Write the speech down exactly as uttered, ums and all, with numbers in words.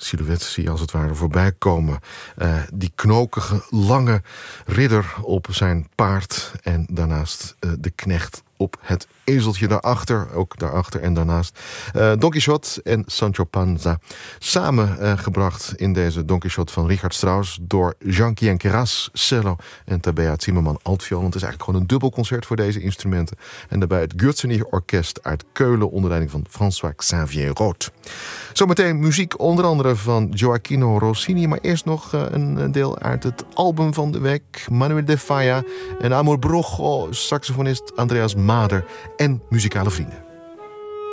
silhouet zie je als het ware voorbij komen. Uh, die knokige, lange ridder op zijn paard en daarnaast uh, de knecht op het ezeltje daarachter, ook daarachter en daarnaast. Uh, Don Quixote en Sancho Panza samen uh, gebracht in deze Don Quixote van Richard Strauss door Jean Quenqueras, cello en Tabea Zimmerman, altviool. Het is eigenlijk gewoon een dubbelconcert voor deze instrumenten. En daarbij het Gürzenich Orkest uit Keulen onder leiding van François Xavier Roth. Zometeen muziek onder andere van Gioacchino Rossini, maar eerst nog uh, een deel uit het album van de week. Manuel de Falla en Amor Brujo, saxofonist Andreas Mader en muzikale vrienden.